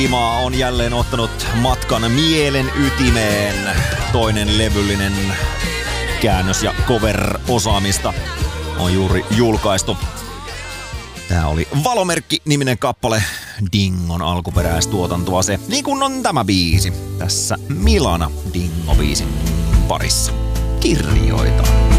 Ima on jälleen ottanut matkan mielen ytimeen. Toinen levyllinen käännös- ja cover-osaamista on juuri julkaistu. Tää oli Valomerkki-niminen kappale, Dingon alkuperäistuotantoa se, niin kuin on tämä biisi tässä Milana Dingo-biisin parissa. Kirjoita.